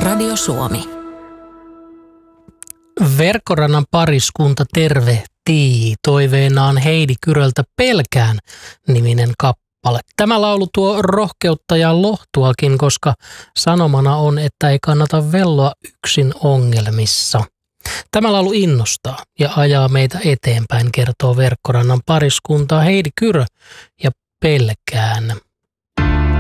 Radio Suomi. Verkkorannan pariskunta tervehtii toiveenaan Heidi Kyröltä Pelkään -niminen kappale. Tämä laulu tuo rohkeutta ja lohtuakin, koska sanomana on, että ei kannata velloa yksin ongelmissa. Tämä laulu innostaa ja ajaa meitä eteenpäin, kertoo Verkkorannan pariskunta Heidi Kyrö ja Pelkään.